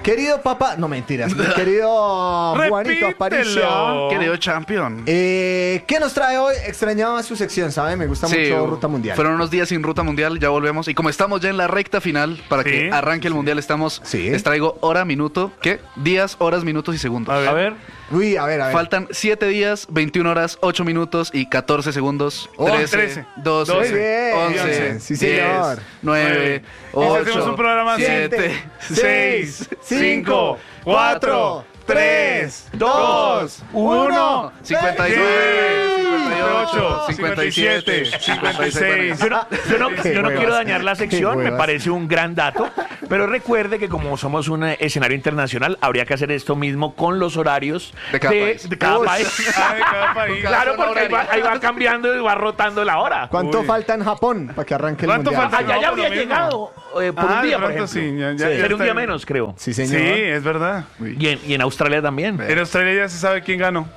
Querido papá, no mentiras, mi querido Juanito Aparicio. Querido champion. ¿Qué nos trae hoy? Extrañaba su sección, ¿sabe? Me gusta mucho Ruta Mundial. Fueron unos días sin Ruta Mundial, ya volvemos. Y como estamos ya en la recta final, para que arranque el Mundial, les traigo hora, minuto, ¿qué? Días, horas, minutos y segundos. A ver. Uy, a ver. Faltan 7 días, 21 horas, 8 minutos y 14 segundos. 13, 12, 11, sí, señor. 10, 9, 8, hacemos un programa 7, 6, 5, 4, 3, 2, 1, 59, 58, 57, 56. Yo no quiero dañar la sección, me parece un gran dato, pero recuerde que como somos un escenario internacional, habría que hacer esto mismo con los horarios de cada país. De cada país. Claro, porque ahí va cambiando y va rotando la hora. ¿Cuánto falta en Japón para que arranque el Mundial? ¿Cuánto falta? Allá ya habría llegado por un día, por ejemplo. Sería un día menos, creo. Sí, señor. Sí, es verdad. Y en Australia también. En Australia ya se sabe quién ganó.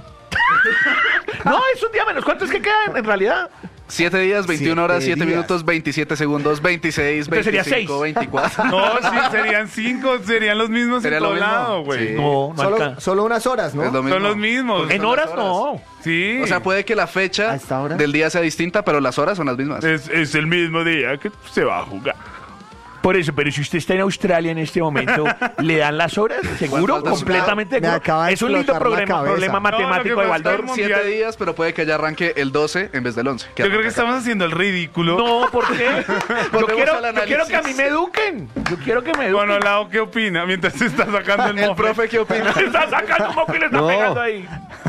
No, es un día menos. ¿Cuánto es que quedan en realidad? 7 días, 21 horas, 7 días. minutos, 27 segundos, 26, Entonces 25, 24. No, sí, serían 5, serían los mismos Sería en lo todo mismo. lado, güey. Sí. No Solo unas horas, ¿no? Es lo mismo. Son los mismos. En horas no. Sí. O sea, puede que la fecha ¿A esta hora? del día sea distinta, pero las horas son las mismas. Es el mismo día que se va a jugar. Por eso, pero si usted está en Australia en este momento, ¿le dan las horas? ¿Seguro? ¿Completamente? Me acaba de Es un lindo explotar la cabeza. problema matemático de Baldor. 7 días, pero puede que ya arranque el 12 en vez del 11. Yo creo que estamos haciendo el ridículo. No, ¿por qué? Yo quiero que a mí me eduquen. Yo quiero que me eduquen. Bueno, Lau, ¿qué opina? Mientras se está sacando el El profe, ¿qué opina? está sacando un moco y le está pegando ahí.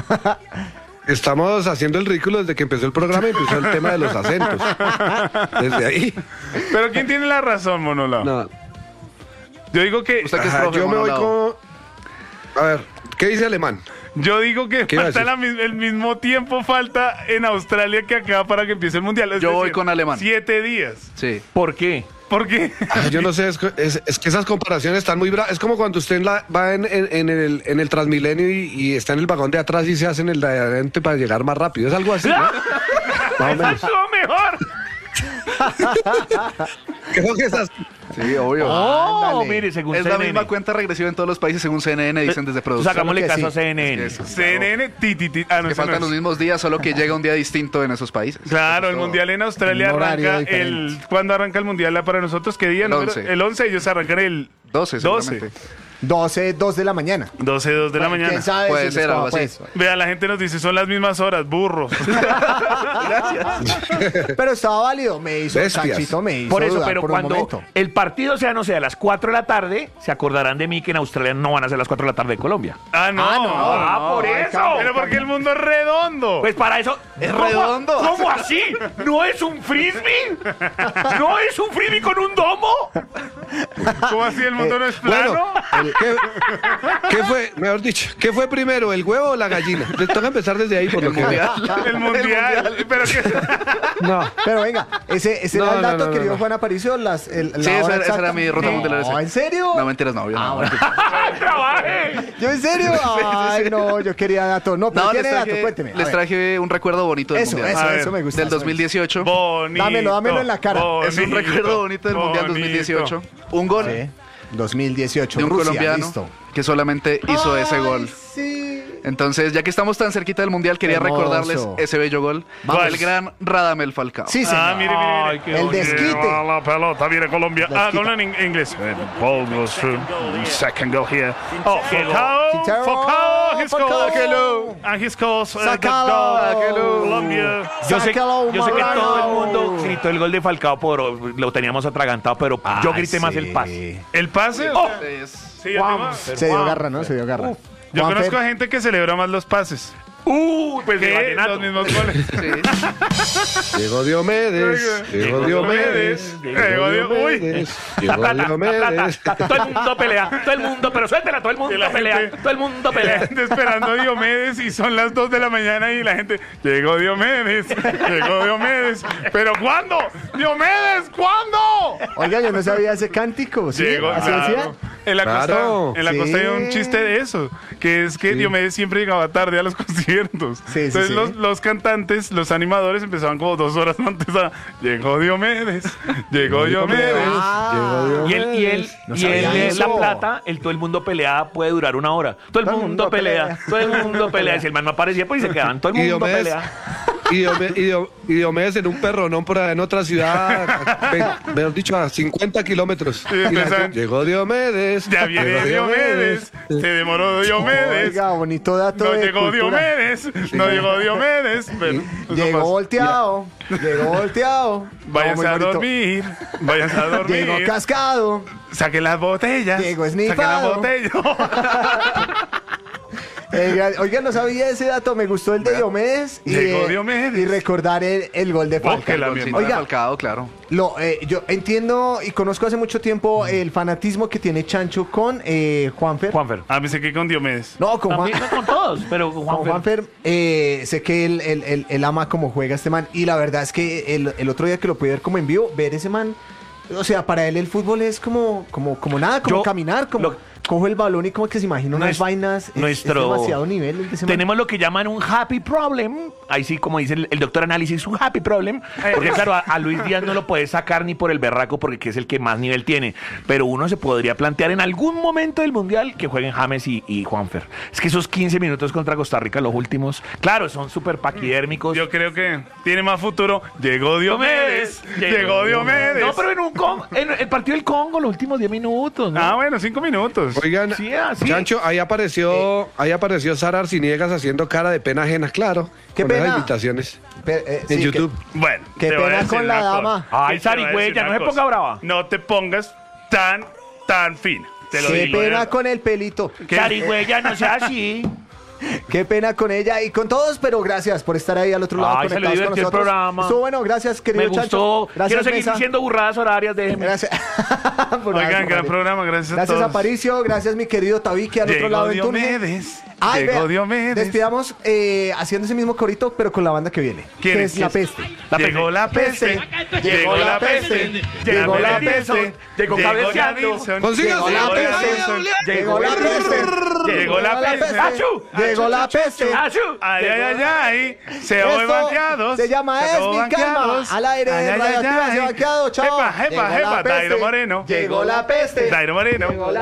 Estamos haciendo el ridículo desde que empezó el programa y empezó el tema de los acentos. Desde ahí. Pero ¿quién tiene la razón, Monolao? No. Yo digo que... ¿Usted qué es profe, Yo me voy Monolao? con... A ver, ¿qué dice Alemán? Yo digo que ¿Qué iba a falta decir? el mismo tiempo falta en Australia que acá para que empiece el Mundial. Es Yo voy decir, con Alemán. 7 días. Sí. ¿Por qué? ¿Por qué? Yo no sé, es que esas comparaciones están muy bravas. Es como cuando usted va en el Transmilenio y está en el vagón de atrás y se hacen el de adelante para llegar más rápido. Es algo así, ¿no? Más o ¡Esa menos. estuvo mejor! Creo que esas... Sí, obvio. Oh, Ándale. mire, según Es la CNN. misma cuenta regresiva en todos los países según CNN, dicen desde producción. Sacámosle Solo que caso sí. a CNN. Es que eso, CNN, ti. Ah, no, que ese no faltan es. los mismos días, solo que llega un día distinto en esos países. Claro, Eso el es todo. Mundial en Australia Un horario arranca diferente. ¿Cuándo arranca el Mundial para nosotros? ¿Qué día? El 11. El 11, ellos arrancan el 12, 12. seguramente. 2 de la mañana. 12, 2 de la ¿Quién mañana. sabe Puede si les ser algo coja, así. pues? Vea, la gente nos dice, son las mismas horas, burros. Pero estaba válido. Me hizo Bestias. Sanchito, me hizo Por eso, dudar pero por un cuando momento. el partido sea, no sé, a las 4 de la tarde, se acordarán de mí que en Australia no van a ser las 4 de la tarde de Colombia. Ah, no. Por hay eso. cambio. Pero porque el mundo es redondo. Pues para eso. Es ¿Cómo- redondo. ¿Cómo así? ¿No es un frisbee? ¿No es un frisbee con un domo? ¿Cómo así el mundo no es plano? Bueno, ¿qué fue, mejor dicho, qué fue primero, el huevo o la gallina? Le toca empezar desde ahí por lo que veo. El mundial. Pero que... No. Pero venga, ese No, era el no, dato, no, querido no. Juan Aparicio. La Sí, hora esa exacta. era mi ruta mundial. No, ¿en serio? No, mentiras, no, obvio. no. bueno. ¡Trabaje! ¿Yo en serio? Ay, no, yo quería dato. No, pero No, les tiene dato, traje, cuénteme. A les ver. traje un recuerdo bonito del Eso, mundial. A ver, eso me gusta. Del eso me 2018. Bonito. Dámelo en la cara. Es un recuerdo bonito del mundial 2018. Un gol gusta. Sí. 2018. de un Rusia, colombiano listo. que solamente hizo ese gol. Sí. Entonces, ya que estamos tan cerquita del mundial, quería Hermoso. recordarles ese bello gol Vamos. del gran Radamel Falcao. Sí, señor. Ah, mire. Ay, qué El bonito. desquite. La pelota viene Colombia. Ah, Desquita. no, en inglés. Ball goes through. Second goal here. Oh, Quintero. Falcao. He Falcao. scores. And he scores. Sácalo. Sácalo. Colombia. Yo sé Sácalo, que todo el Marano. mundo gritó el gol de Falcao, lo teníamos atragantado, pero yo grité más el pase. ¿El pase? Oh. Sí, el tema. Se dio garra, ¿no? Se dio garra. Yo Juanfer, conozco a gente que celebra más los pases. Pues de Que vallenato. los mismos goles. Llegó Diomedes, llegó Diomedes, Llegó Diomedes. llegó Diomedes. Todo el mundo pelea, todo el mundo, pero suéltela, todo el Y mundo la pelea, gente- todo el mundo La pelea. gente esperando a Diomedes y son las 2 de la mañana y la gente, llegó Diomedes, llegó Diomedes. ¿Pero cuándo? ¡Diomedes! ¿Cuándo? Oiga, yo no sabía ese cántico. ¿Sí? Llegó, ¿Así claro. decía? En la Claro. costa hay un chiste de eso, que es que Diomedes siempre llegaba tarde a los conciertos. Entonces los cantantes, los animadores empezaban como 2 horas antes a llegó Diomedes, llegó Diomedes. Y él La Plata, todo el mundo pelea puede durar 1 hora. Todo el mundo pelea. Y si el man no aparecía, pues se quedaban. Todo el mundo pelea. Y Diomedes en un perronón por allá en otra ciudad, mejor dicho, a 50 kilómetros. Llegó Diomedes. Ya viene Diomedes. Se demoró Diomedes. Oiga, bonito dato. No de llegó cultura. Diomedes. No llegó Diomedes. Pero Llegó volteado. Llegó volteado. Váyanse a dormir. Váyanse a dormir. Llegó cascado. Saquen las botellas. Llegó Saquen las esnifado. botellas. Oiga, no sabía ese dato, me gustó el de Diomedes. Llegó Diomedes. Y recordar el gol de Falcao. Oiga, Falcao, claro. Yo entiendo y conozco hace mucho tiempo el fanatismo que tiene Chancho con Juanfer. Ah, pensé que con Diomedes. No, con También con todos, pero con Con Juanfer. Juanfer, sé que él ama cómo juega este man. Y la verdad es que el otro día que lo pude ver como en vivo, ver ese man, o sea, para él el fútbol es como nada, como caminar, cojo el balón y como que se imagina unas vainas. Es demasiado nivel el de ese man. Tenemos lo que llaman un happy problem. Ahí sí, como dice el doctor Análisis, un happy problem. Porque claro, a Luis Díaz no lo puedes sacar ni por el berraco porque es el que más nivel tiene. Pero uno se podría plantear en algún momento del Mundial que jueguen James y Juanfer. Es que esos 15 minutos contra Costa Rica, los últimos, claro, son súper paquidérmicos. Yo creo que tiene más futuro. Llegó Diomedes. Llegó Diomedes. No, pero en el partido del Congo, los últimos 10 minutos, ¿no? Ah, bueno, 5 minutos. Oigan, Sí, así. Chancho, ahí apareció Sara Arciniegas haciendo cara de pena ajena, claro. ¿Qué con pena? esas invitaciones En en YouTube. Bueno, Qué te voy a pena decir con la una cosa. dama. Ay, Te voy a zarigüeya, decir no una se cosa. ponga brava. No te pongas tan fina. Te lo Qué digo. pena ¿verdad? con el pelito. Zarigüeya, no sea así. Qué pena con ella y con todos, pero gracias por estar ahí al otro lado Ay, se le conectados con divirtió el nosotros. programa. Estuvo bueno, gracias, querido Me Chancho. gustó. Gracias, Quiero seguir Mesa. diciendo burradas horarias, déjeme. Gracias. Por Oigan, nada, gran programa, gracias a Gracias, todos. Aparicio. Gracias, mi querido Tabique, al otro Llegó lado en Tunja. Diomedes. Ay, Llegó vea, Diomedes. despidamos haciendo ese mismo corito, pero con la banda que viene. ¿Quién que es? es La Peste. Llegó la peste. Llegó la peste. Llegó la peste. Llegó cabeceando. Consígase. Llegó la peste. Llegó la peste. Llegó la peste. ¡Achú! Llegó la peste. ¡Achú! Ay. Se oye Esto banqueados. se llama Es mi calma. Al aire de Radioactiva, se banqueado. Chao. Jepa, Llegó la Dairo peste. Moreno. Llegó la peste. Dairo Moreno. Llegó la